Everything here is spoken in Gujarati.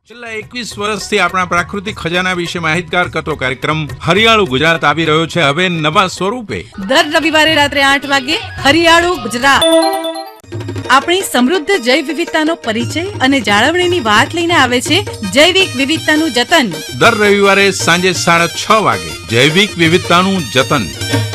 છેલ્લા 21 વર્ષથી આપણા પ્રાકૃતિક ખજાના વિશે માહિતગાર કરતો કાર્યક્રમ હરિયાળું ગુજરાત આવી રહ્યો છે હવે નવા સ્વરૂપે. દર રવિવારે રાત્રે 8 વાગે હરિયાળું ગુજરાત. આપણી સમૃદ્ધ જૈવ વિવિધતાનો પરિચય અને જાળવણીની વાત લઈને આવે છે જૈવિક વિવિધતાનું જતન. દર રવિવારે સાંજે 6:30 વાગે જૈવિક વિવિધતાનું જતન.